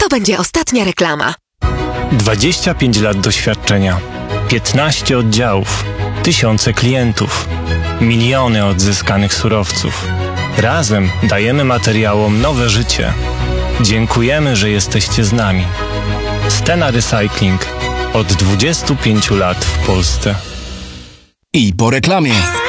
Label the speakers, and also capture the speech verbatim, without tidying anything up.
Speaker 1: To będzie ostatnia reklama.
Speaker 2: dwadzieścia pięć lat doświadczenia, piętnaście oddziałów, tysiące klientów, miliony odzyskanych surowców. Razem dajemy materiałom nowe życie. Dziękujemy, że jesteście z nami. Stena Recycling od dwudziestu pięciu lat w Polsce.
Speaker 3: I po reklamie.